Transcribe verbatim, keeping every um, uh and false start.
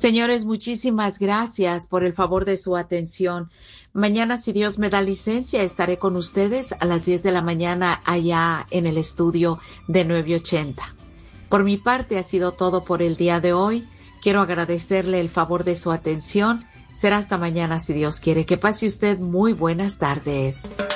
Señores, muchísimas gracias por el favor de su atención. Mañana, si Dios me da licencia, estaré con ustedes a las diez de la mañana allá en el estudio de nueve ochenta. Por mi parte, ha sido todo por el día de hoy. Quiero agradecerle el favor de su atención. Será hasta mañana, si Dios quiere. Que pase usted muy buenas tardes.